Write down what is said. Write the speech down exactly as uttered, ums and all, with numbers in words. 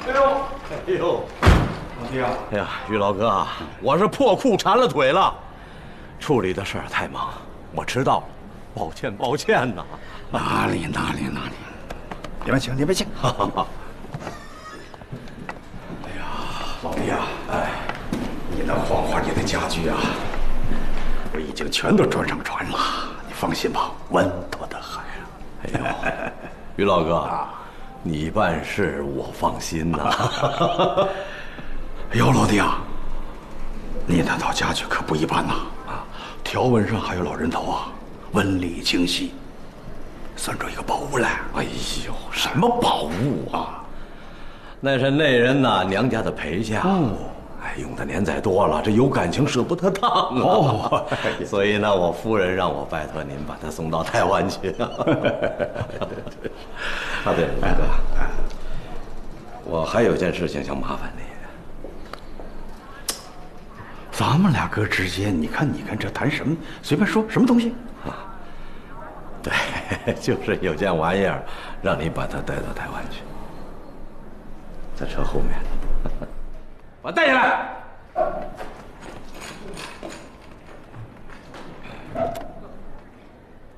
哎呦，哎呦， 老弟啊！ 哎呀，于老哥啊，我是破裤缠了腿了，处理的事儿太忙，我迟到了，抱歉抱歉呐。 哪里哪里哪里，里面请，里面请。 哈哈哈。 哎呀，老弟啊，哎，你那黄花里的家具啊，我已经全都装上船了，你放心吧，稳妥的很。 哎呦，于老哥，你办事我放心呐。 哎呦，老弟啊，你那套家具可不一般呐！啊，条纹上还有老人头啊，纹理清晰，算出一个宝物来。 哎呦，什么宝物啊？那是那人呐娘家的陪嫁。哦，哎，用的年代多了，这有感情舍不得当啊。哦，所以呢，我夫人让我拜托您把它送到台湾去。啊，对了，大哥，我还有件事情想麻烦你。 咱们俩哥之间，你看，你看这谈什么？随便说，什么东西？啊， 对，就是有件玩意儿，让你把它带到台湾去，在车后面。把它带下来。